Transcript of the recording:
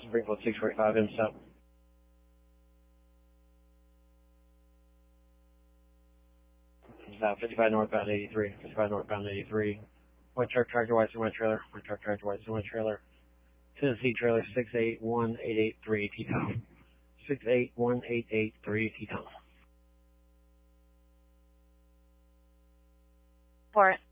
Springfield 645 in stop. South 55 northbound 83, 55 northbound 83. One truck tractor white one trailer, one truck tractor white one trailer. Tennessee trailer 681883 Teton. 68183 Teton. For it.